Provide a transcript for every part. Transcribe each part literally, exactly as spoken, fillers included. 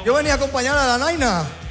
Jo venia acompanyant a la Naina.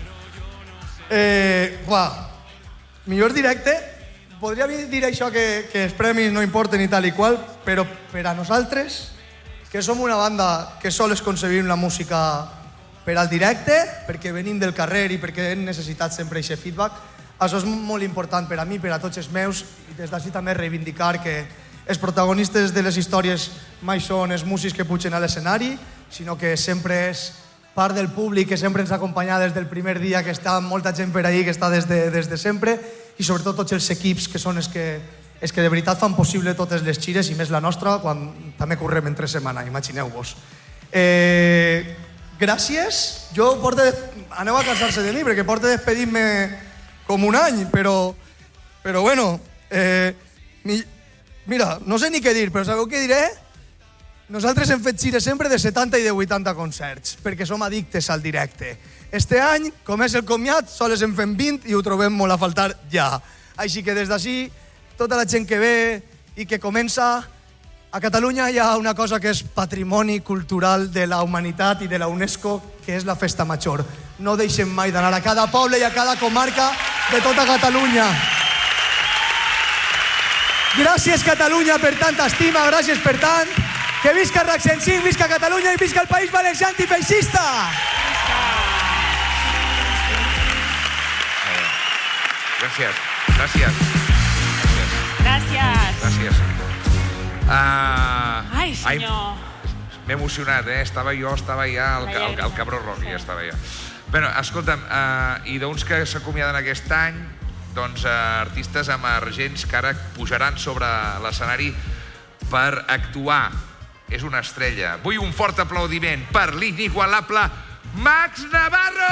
Eh, va, millor directe. Podria dir això que, que els premis no importen i tal i qual, però per a nosaltres, que som una banda que sols concebim la música per al directe, perquè venim del carrer i perquè hem necessitat sempre aquest feedback, això és molt important per a mi, per a tots els meus, i des d'ací també reivindicar que els protagonistes de les històries mai són els músics que pugen a l'escenari, sinó que sempre és part del públic que sempre ens acompanya des del primer dia, que està molta gent per ahí, que està des de, des de sempre, i sobretot tots els equips que són els que, els que de veritat fan possible totes les xires, i més la nostra, quan també correm entre setmana, imagineu-vos. Eh, gràcies. Jo porto... Aneu a cansar-se de mi, perquè porto despedint-me com un any, però... Però bueno... Eh, mi, mira, no sé ni què dir, però sabeu què diré? Nosaltres hem fet xires sempre de setanta i de vuitanta concerts, perquè som addictes al directe. Este any, com és el comiat, sols en fem vint i ho trobem molt a faltar ja. Així que des d'ací, tota la gent que ve i que comença... A Catalunya hi ha una cosa que és patrimoni cultural de la humanitat i de la UNESCO, que és la festa major. No deixem mai d'anar a cada poble i a cada comarca de tota Catalunya. Gràcies, Catalunya, per tanta estima, gràcies per tant. Que visca RAC cent cinc, visca Catalunya i visca el País Valencià antifeixista! Gràcies, gràcies. Gràcies. Gràcies. Uh, Ai, senyor. M'he emocionat, eh? Estava jo, estava ja al, al, al Cabró Rock, ja estava ja. Bé, escolta'm, uh, i d'uns que s'acomiaden aquest any, doncs uh, artistes emergents que ara pujaran sobre l'escenari per actuar. És una estrella. Vull un fort aplaudiment per l'inigualable Max Navarro!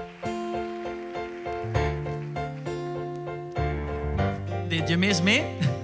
Did you miss me?